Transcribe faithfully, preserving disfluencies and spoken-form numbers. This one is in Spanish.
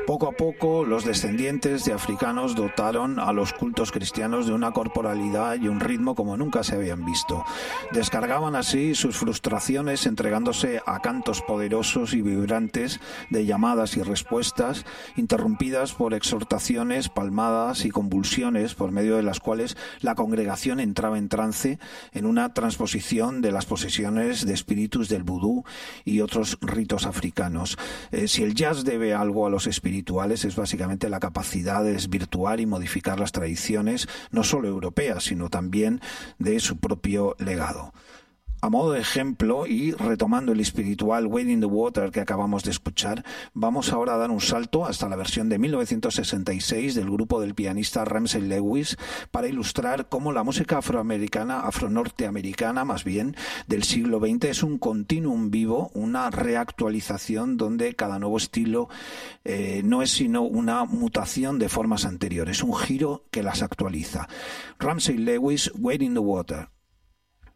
Poco a poco, los descendientes de africanos dotaron a los cultos cristianos de una corporalidad y un ritmo como nunca se habían visto. Descargaban así sus frustraciones entregándose a cantos poderosos y vibrantes de llamadas y respuestas, interrumpidas por exhortaciones, palmadas y convulsiones, por medio de las cuales la congregación entraba en trance en una transposición de las posesiones de espíritus del vudú y otros ritos africanos. Eh, si el jazz debe algo a los espirituales, es básicamente la capacidad de desvirtuar y modificar las tradiciones, no solo europeas, sino también de su propio legado. A modo de ejemplo, y retomando el espiritual Wade in the Water que acabamos de escuchar, vamos ahora a dar un salto hasta la versión de mil novecientos sesenta y seis del grupo del pianista Ramsey Lewis para ilustrar cómo la música afroamericana, afronorteamericana más bien, del siglo veinte es un continuum vivo, una reactualización donde cada nuevo estilo eh, no es sino una mutación de formas anteriores, un giro que las actualiza. Ramsey Lewis, Wade in the Water.